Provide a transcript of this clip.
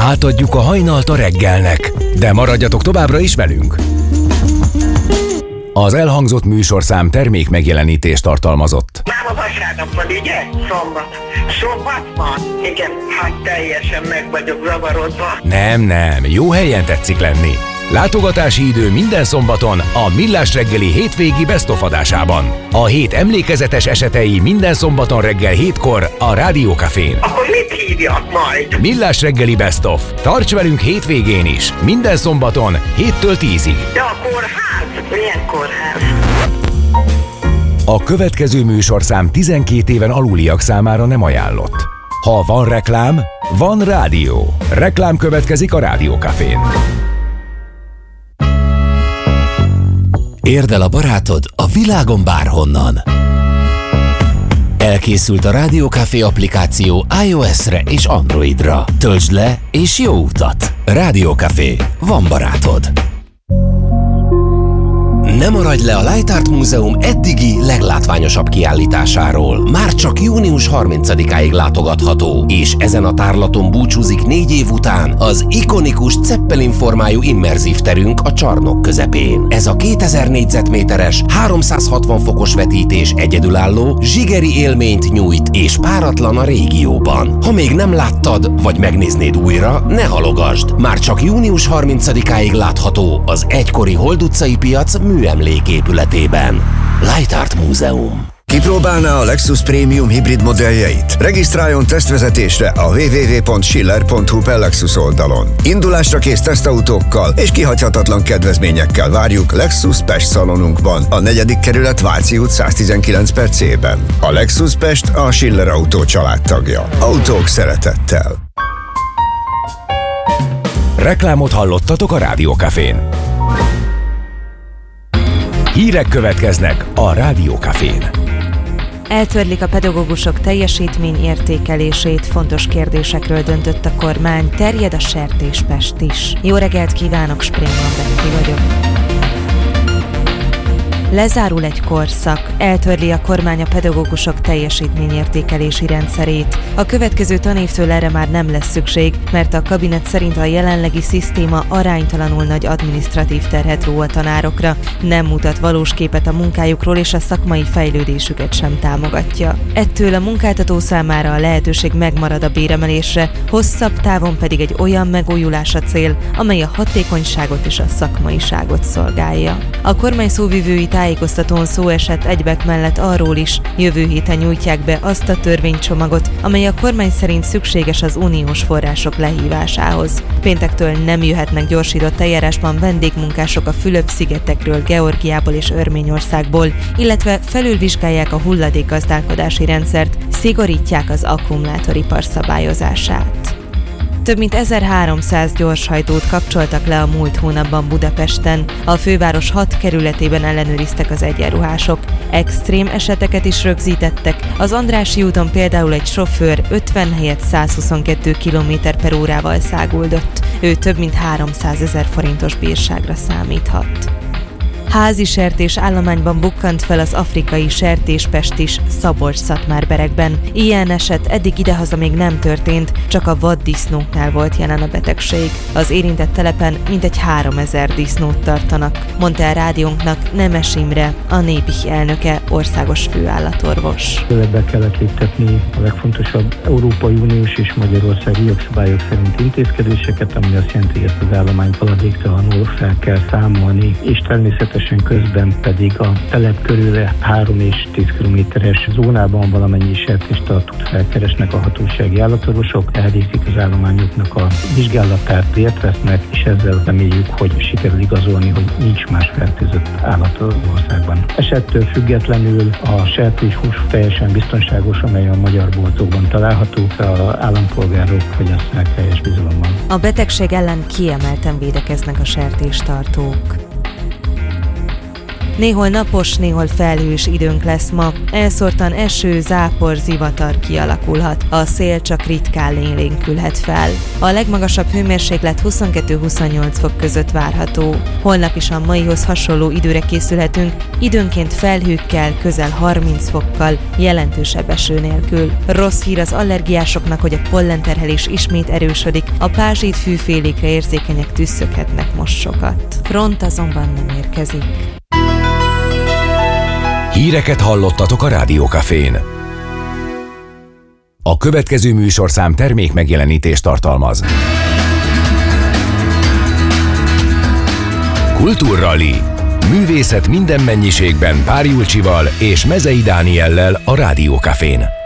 Átadjuk a hajnalt a reggelnek, de maradjatok továbbra is velünk. Az elhangzott műsorszám termék megjelenítést tartalmazott. Nem a vasárnap van, ugye? Szombat. Szombat van? Igen, hát teljesen meg vagyok zavarodva. Nem, jó helyen tetszik lenni. Látogatási idő minden szombaton a Millás reggeli hétvégi Best of adásában. A hét emlékezetes esetei minden szombaton reggel 7-kor a Rádió Cafén. Akkor mit hívjak majd? Millás reggeli Best of. Tarts velünk hétvégén is. Minden szombaton 7-től 10-ig. De a kórház? Milyen kórház? A következő műsorszám 12 éven aluliak számára nem ajánlott. Ha van reklám, van rádió. Reklám következik a Rádió Cafén. Érd el a barátod a világon bárhonnan. Elkészült a Rádió Café applikáció iOS-re és Androidra. Töltsd le és jó utat! Rádió Café. Van barátod. Ne maradj le a Light Art Múzeum eddigi leglátványosabb kiállításáról. Már csak június 30-áig látogatható, és ezen a tárlaton búcsúzik 4 év után az ikonikus Zeppelin formájú immerzív terünk a csarnok közepén. Ez a 2000 négyzetméteres, 360 fokos vetítés egyedülálló, zsigeri élményt nyújt, és páratlan a régióban. Ha még nem láttad, vagy megnéznéd újra, ne halogasd! Már csak június 30-áig látható az egykori Hold utcai piac műemléképületében. Light Art Múzeum. Kipróbálná a Lexus Premium hibrid modelljeit? Regisztráljon tesztvezetésre a www.schiller.hu/Lexus oldalon. Indulásra kész tesztautókkal és kihagyhatatlan kedvezményekkel várjuk Lexus Pest szalonunkban, a 4. kerület Váci út 119/C-ben. A Lexus Pest a Schiller Autó családtagja. Autók szeretettel. Reklámot hallottatok a Rádió Cafén. Hírek következnek a Rádió Cafén. Eltörlik a pedagógusok teljesítményértékelését, fontos kérdésekről döntött a kormány, terjed a sertéspest is. Jó reggelt kívánok, Springman Betti vagyok. Lezárul egy korszak, eltörli a kormány a pedagógusok teljesítményértékelési rendszerét. A következő tanévtől erre már nem lesz szükség, mert a kabinet szerint a jelenlegi szisztéma aránytalanul nagy adminisztratív terhet ró a tanárokra, nem mutat valós képet a munkájukról és a szakmai fejlődésüket sem támogatja. Ettől a munkáltató számára a lehetőség megmarad a béremelésre, hosszabb távon pedig egy olyan megújulás a cél, amely a hatékonyságot és a szakmaiságot szolgálja. A kormány szóvivői tájékoztatón szó esett egybek mellett arról is, jövő héten nyújtják be azt a törvénycsomagot, amely a kormány szerint szükséges az uniós források lehívásához. Péntektől nem jöhetnek gyorsított eljárásban vendégmunkások a Fülöp-szigetekről, Georgiából és Örményországból, illetve felülvizsgálják a hulladékgazdálkodási rendszert, szigorítják az akkumulátoripar szabályozását. Több mint 1300 gyorshajtót kapcsoltak le a múlt hónapban Budapesten. A főváros 6 kerületében ellenőriztek az egyenruhások. Extrém eseteket is rögzítettek. Az Andrássy úton például egy sofőr 50 helyett 122 km/órával száguldott. Ő több mint 300 000 forintos bírságra számíthat. Házi sertés állományban bukkant fel az afrikai sertéspest is Szabolcs-Szatmár-Berekben. Ilyen eset eddig idehaza még nem történt, csak a vaddisznóknál volt jelen a betegség. Az érintett telepen mintegy 3000 disznót tartanak, mondta a rádiónknak Nemes Imre, a Népich elnöke, országos főállatorvos. Be kellett léptetni a legfontosabb Európai Uniós és magyarországi jogszabályok szerint intézkedéseket, ami azt jelenti, hogy ezt az állományt haladéktalanul fel kell számolni, és természetesen közben pedig a telep körül 3 és 10 kilométeres zónában valamennyi sertéstartót felkeresnek a hatósági állatorvosok, elvégzik az állományoknak a vizsgálatát, vért vesznek, és ezzel reméljük, hogy sikerül igazolni, hogy nincs más fertőzött állat az országban. Esettől függetlenül a sertéshús teljesen biztonságos, amely a magyar boltokban található, az állampolgárok fogyasszák teljes bizalommal. A betegség ellen kiemelten védekeznek a sertéstartók. Néhol napos, néhol felhős időnk lesz ma. Elszórtan eső, zápor, zivatar kialakulhat. A szél csak ritkán élénkülhet fel. A legmagasabb hőmérséklet 22-28 fok között várható. Holnap is a maihoz hasonló időre készülhetünk, időnként felhőkkel, közel 30 fokkal, jelentősebb eső nélkül. Rossz hír az allergiásoknak, hogy a pollenterhelés ismét erősödik, a pázsit fűfélékre érzékenyek tüsszöghetnek most sokat. Front azonban nem érkezik. Híreket hallottatok a Rádiókafén. A következő műsorszám termék megjelenítést tartalmaz. Kultúrrali. Művészet minden mennyiségben Pár Julcsival és Mezei Dániellel a Rádiókafén.